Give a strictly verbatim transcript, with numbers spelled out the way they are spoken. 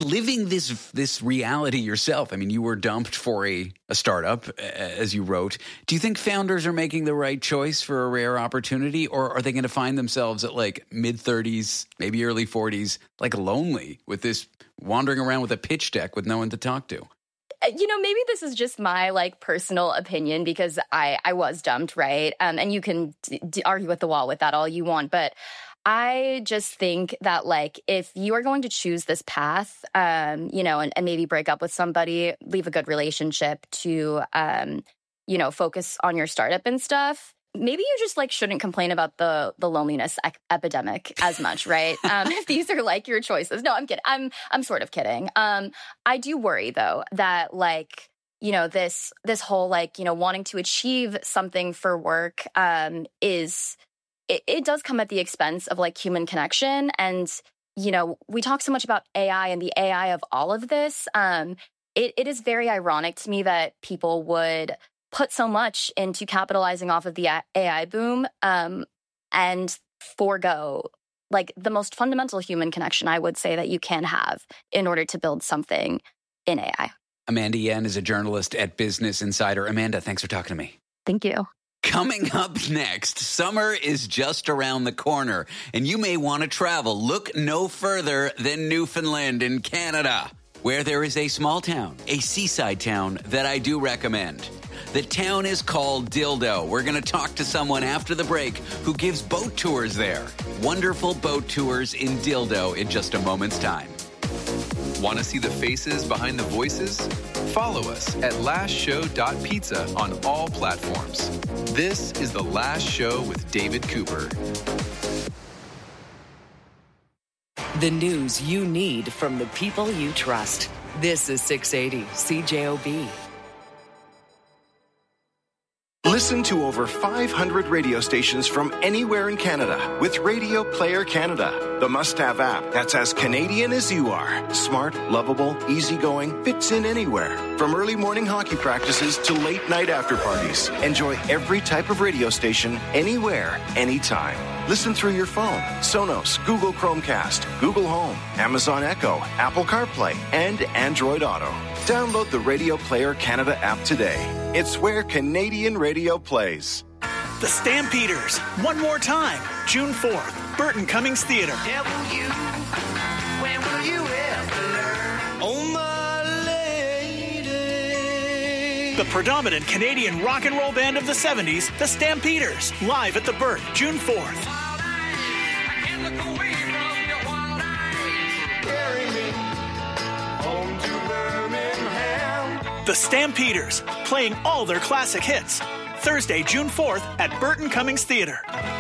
living this this reality yourself. I mean, you were dumped for a, a startup, as you wrote. Do you think founders are making the right choice for a rare opportunity, or are they going to find themselves at like mid-thirties, maybe early forties, like lonely with this, wandering around with a pitch deck with no one to talk to? You know, maybe this is just my like personal opinion because I, I was dumped, right? Um, and you can d- d- argue with the wall with that all you want, but I just think that, like, if you are going to choose this path, um, you know, and, and maybe break up with somebody, leave a good relationship to, um, you know, focus on your startup and stuff, maybe you just, like, shouldn't complain about the the loneliness ec- epidemic as much, right? Um, if these are, like, your choices. No, I'm kidding. I'm, I'm sort of kidding. Um, I do worry, though, that, like, you know, this this whole, like, you know, wanting to achieve something for work um, is... It, it does come at the expense of like human connection. And, you know, we talk so much about A I and the A I of all of this. Um, it, it is very ironic to me that people would put so much into capitalizing off of the A I boom um, and forego like the most fundamental human connection I would say that you can have in order to build something in A I. Amanda Yen is a journalist at Business Insider. Amanda, thanks for talking to me. Thank you. Coming up next, summer is just around the corner, and you may want to travel. Look no further than Newfoundland in Canada, where there is a small town, a seaside town that I do recommend. The town is called Dildo. We're going to talk to someone after the break who gives boat tours there. Wonderful boat tours in Dildo in just a moment's time. Want to see the faces behind the voices? Follow us at last show dot pizza on all platforms. This is The Last Show with David Cooper. The news you need from the people you trust. This is six eighty C J O B. Listen to over five hundred radio stations from anywhere in Canada with Radio Player Canada, the must-have app that's as Canadian as you are. Smart, lovable, easygoing, fits in anywhere. From early morning hockey practices to late night after parties. Enjoy every type of radio station, anywhere, anytime. Listen through your phone, Sonos, Google Chromecast, Google Home, Amazon Echo, Apple CarPlay, and Android Auto. Download the Radio Player Canada app today. It's where Canadian radio plays. The Stampeders, one more time, June fourth, Burton Cummings Theater. W, when will you ever learn? Oh, my lady. The predominant Canadian rock and roll band of the seventies, the Stampeders, live at the Burt, June fourth. The Stampeders, playing all their classic hits. Thursday, June fourth at Burton Cummings Theater.